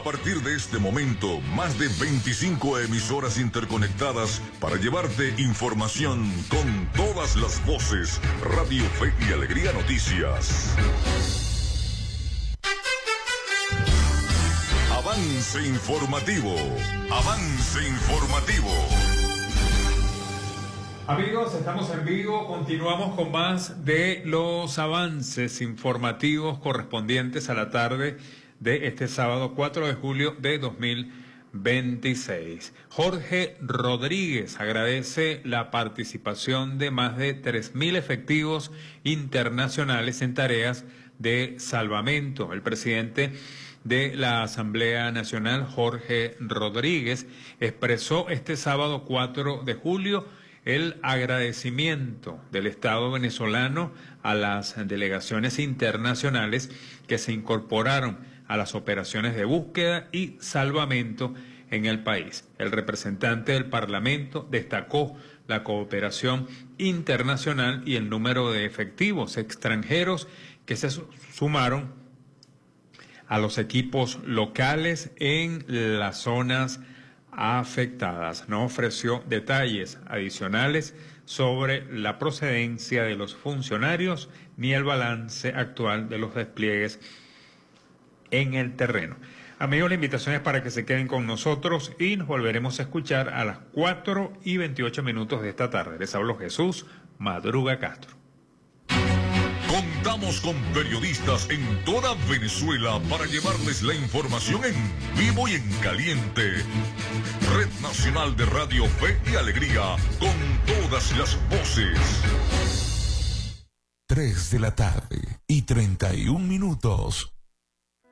A partir de este momento, más de 25 emisoras interconectadas para llevarte información con todas las voces. Radio Fe y Alegría Noticias. Avance informativo. Avance informativo. Amigos, estamos en vivo, continuamos con más de los avances informativos correspondientes a la tarde de este sábado 4 de julio de 2026. Jorge Rodríguez agradece la participación de más de 3.000 efectivos internacionales en tareas de salvamento. El presidente de la Asamblea Nacional, Jorge Rodríguez, expresó este sábado 4 de julio el agradecimiento del Estado venezolano a las delegaciones internacionales que se incorporaron a las operaciones de búsqueda y salvamento en el país. El representante del Parlamento destacó la cooperación internacional y el número de efectivos extranjeros que se sumaron a los equipos locales en las zonas afectadas. No ofreció detalles adicionales sobre la procedencia de los funcionarios ni el balance actual de los despliegues en el terreno. Amigos, la invitación es para que se queden con nosotros y nos volveremos a escuchar a las 4:28 de esta tarde. Les hablo Jesús Madruga Castro. Contamos con periodistas en toda Venezuela para llevarles la información en vivo y en caliente. Red Nacional de Radio Fe y Alegría, con todas las voces. 3 de la tarde y 31 minutos.